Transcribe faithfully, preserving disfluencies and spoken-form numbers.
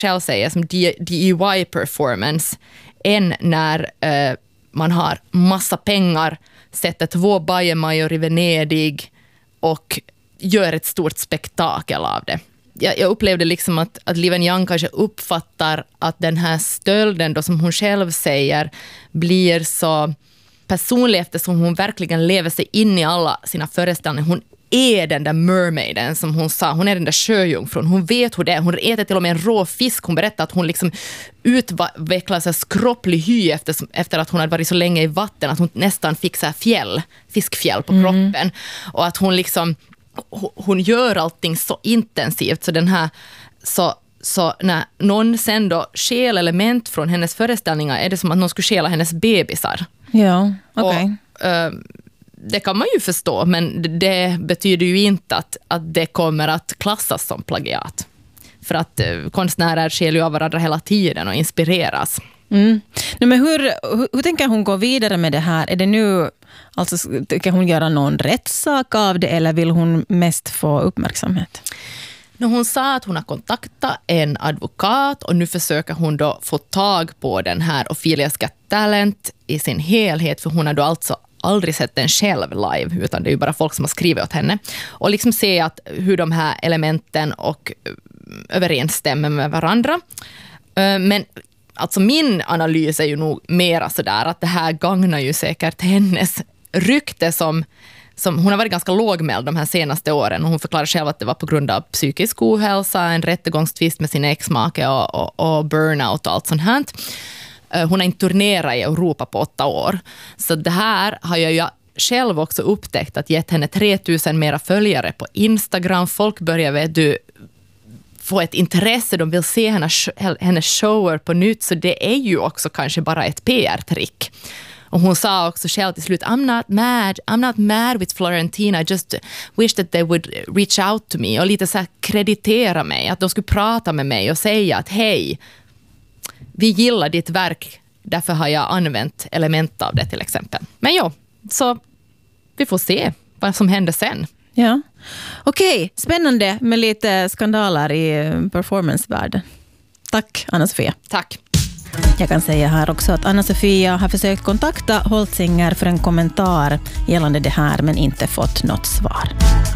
själv säger som D E Y-performance än när eh, man har massa pengar, sätter två bajamajor i Venedig och gör ett stort spektakel av det. Jag, jag upplevde liksom att, att Li Wenliang kanske uppfattar att den här stölden då, som hon själv säger, blir så personlig eftersom hon verkligen lever sig in i alla sina föreställningar. Hon är den där mermaiden som hon sa. Hon är den där sjöjungfrun. Hon vet hur det är. Hon äter till och med en rå fisk. Hon berättar att hon liksom utvecklar sig skropplig hy efter, efter att hon hade varit så länge i vatten att hon nästan fick så här fjäll, fiskfjäll på kroppen. Mm. Och att hon liksom hon gör allting så intensivt så den här så, så när någon sen då stjäl element från hennes föreställningar är det som att någon skulle stjäla hennes bebisar. Ja, okej. Okay. Uh, det kan man ju förstå, men det betyder ju inte att, att det kommer att klassas som plagiat. För att uh, konstnärer stjäl ju av varandra hela tiden och inspireras. Mm. Nej, men hur, hur, hur tänker hon gå vidare med det här? Är det nu, alltså, kan hon göra någon rättssak av det eller vill hon mest få uppmärksamhet? No, hon sa att hon har kontaktat en advokat och nu försöker hon då få tag på den här Ophelia's Got Talent i sin helhet, för hon har då alltså aldrig sett den själv live, utan det är ju bara folk som har skrivit åt henne. Och liksom se att hur de här elementen och överensstämmer med varandra. Men alltså min analys är ju nog mera sådär att det här gagnar ju säkert hennes rykte som, som hon har varit ganska lågmäld de här senaste åren, och hon förklarar själv att det var på grund av psykisk ohälsa, en rättegångstvist med sin exmake och, och, och burnout och allt sånt här. Hon har inte turnerat i Europa på åtta år. Så det här har jag ju själv också upptäckt att gett henne tre tusen mera följare på Instagram. Folk börjar, vet du, få ett intresse. De vill se hennes, hennes shower på nytt. Så det är ju också kanske bara ett P R-trick. Och hon sa också själv till slut, I'm not mad, I'm not mad with Florentina, I just wish that they would reach out to me. Och lite så här kreditera mig, att de skulle prata med mig och säga att hej, vi gillar ditt verk, därför har jag använt element av det till exempel. Men ja, så vi får se vad som händer sen. Ja, okej. Spännande med lite skandaler i performancevärlden. Tack, Anna-Sofia. Tack. Jag kan säga här också att Anna-Sofia har försökt kontakta Holtzinger för en kommentar gällande det här men inte fått något svar.